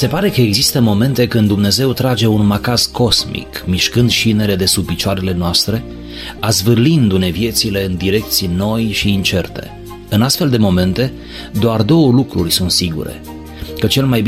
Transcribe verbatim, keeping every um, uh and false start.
Se pare că există momente când Dumnezeu trage un macaz cosmic, mișcând șinele de sub picioarele noastre, azvârlindu-ne viețile în direcții noi și incerte. În astfel de momente, doar două lucruri sunt sigure: că cel mai